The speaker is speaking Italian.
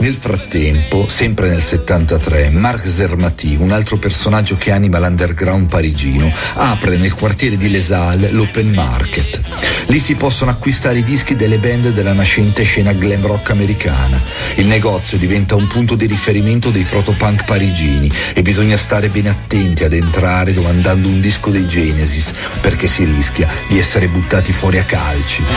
Nel frattempo, sempre nel 73, Marc Zermati, un altro personaggio che anima l'underground parigino, apre nel quartiere di Les Halles l'Open Market. Lì si possono acquistare i dischi delle band della nascente scena glam rock americana. Il negozio diventa un punto di riferimento dei protopunk parigini e bisogna stare bene attenti ad entrare domandando un disco dei Genesis, perché si rischia di essere buttati fuori a calci.